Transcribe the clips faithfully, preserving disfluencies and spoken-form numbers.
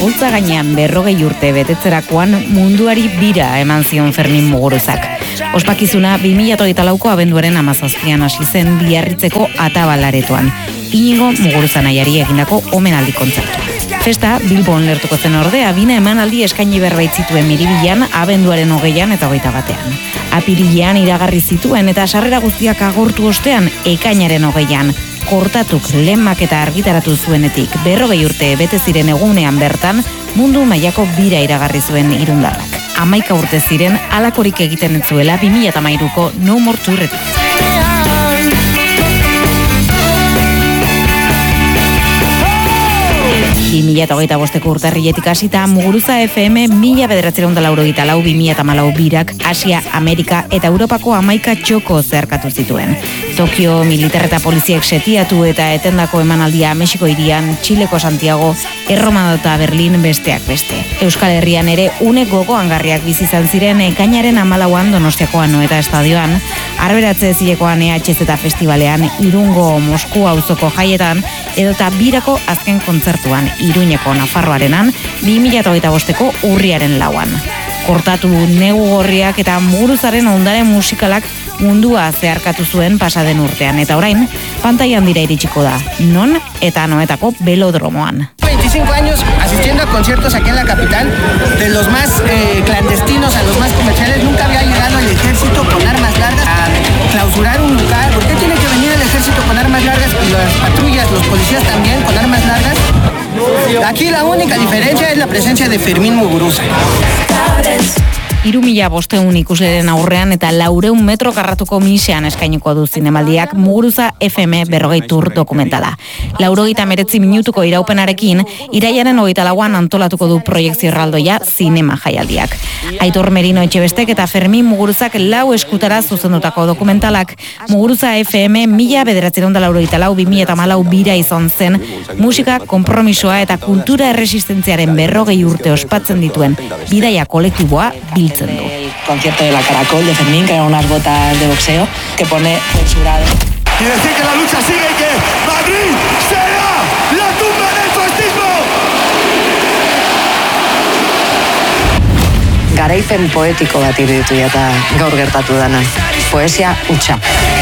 Gauza gainean berrogei urte betetzerakoan munduari bira eman zion Fermin Muguruzak. Ospakizuna bi mila hogeita lauko abenduaren hamazazpian hasi zen Biarritzeko Atabalaretoan. Inigo Muguruza nahiari egindako omenaldi kontzertua. Festa Bilbon lertuko zen ordea, bina emanaldi eskaini berbait zituen Miribilan abenduaren hogeian eta hogeita batean. Apirilean iragarri zituen eta sarrera guztiak agortu ostean ekainaren hogeian. Kortatuk lehen maketa argitaratu zuenetik berrogei urte bete ziren egunean bertan mundu mailako bira iragarri zuen irundarrak. Hamaika urte ziren halakorik egiten ez zuela bi mila hamairuko No More Tourretik. bi mila hogeita bosteko urtarriletik hasita Muguruza F M mila bederatziehun eta laurogeita lau bi mila hamalau birak Asia, Amerika eta Europako hamaika txoko zeharkatu zituen. Tokio militar eta poliziek setiatu eta etendako emanaldia Mexiko hirian, Txileko Santiago, Erroma eta Berlin besteak beste. Euskal Herrian ere une gogoangarriak bizi izan ziren ekainaren hamalauan Donostiako Anoeta estadioan, Arberatze Zilekoan E H Z Festivalean, Irungo Mosku auzoko jaietan, edota birako azken kontzertuan Iruñeko Nafarroarenan bi mila hogeita bosteko urriaren lauan. Kortatu negu gorriak eta Muguruzaren ondare musikalak mundua zeharkatu zuen pasaden urtean, eta orain pantailan dira iritsiko da, non eta Anoetako Belodromoan. veinticinco años asistiendo a conciertos aquí en la capital, de los más eh, clandestinos a los más comerciales. Nunca había llegado el ejército con armas largas a clausurar un lugar. ¿Por qué tiene que venir el ejército con armas largas y las patrullas, los policías también con armas largas? Aquí la única diferencia es la presencia de Fermin Muguruza. Hiru mila bosteun ikusleren aurrean eta laureun metro karratuko misean eskainiko du zinemaldiak Muguruza F M berrogei tour dokumentala. Laurogeita meretzi minutuko iraupenarekin, iraiaren hogeita lauan antolatuko du proiekzio erraldoia zinema jaialdiak. Aitor Merino Etxebestek eta Fermin Muguruzak lau eskutara zuzendutako dokumentalak Muguruza F M mila bederatziehun eta laurogeita lau bi mila hamalau bira izan zen musika, konpromisoa eta kultura erresistentziaren berrogei urte ospatzen dituen bidaia kolektiboa bil. El concierto de la Caracol de Fermín, que eran unas botas de boxeo, que pone censurado. Y decir que la lucha sigue y que Madrid será la tumba del fascismo. Garaipen poetiko bat iruditu eta gaur gertatu dana. Poesia hutsa.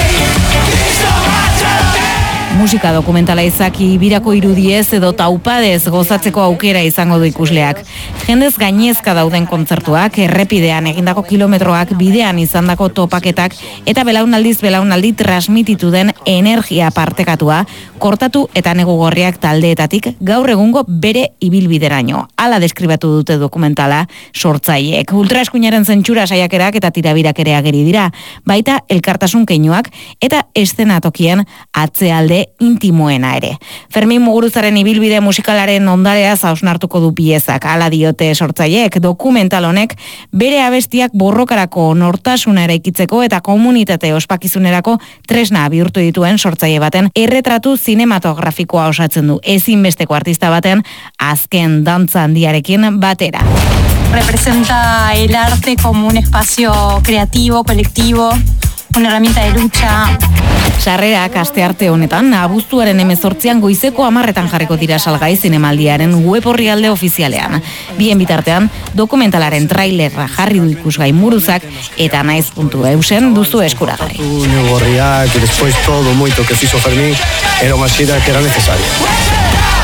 Musika dokumentala izaki birako irudiez edo taupadez gozatzeko aukera izango du ikusleak. Jendez gainezka dauden kontzertuak, errepidean egindako kilometroak, bidean izandako topaketak eta belaunaldiz belaunaldi transmititu den energia partekatua, kortatu eta negu gorriak taldeetatik gaur egungo bere ibilbideraino. Hala deskribatu dute dokumentala sortzaileek. Ultraeskuinaren zentsura saiakerak eta tirabirak ere ageri dira, baita elkartasun keinuak eta eszenatokien atzealde intimoena ere. Fermin Muguruzaren ibilbide musikalaren ondareaz hausnartuko du piezak. Hala diote sortzaileek, dokumental honek bere abestiak borrokarako nortasuna eraikitzeko eta komunitate ospakizunerako tresna bihurtu dituen sortzaile baten erretratu zinematografikoa osatzen du, ezinbesteko artista baten azken dantza handiarekin batera. Representa el arte como un espacio creativo, colectivo, una herramienta de lucha. Sarrerak astearte honetan, abuztuaren hemezortzian goizeko hamarretan jarriko dira salgai zinemaldiaren web orrialde ofizialean. Bien bitartean, dokumentalaren trailerra jarri du ikusgai Muguruzak eta naiz puntu eusen duzu eskuragarri. Gorriak, y después todo moito que fixo Fermín era unha xira que era necesaria.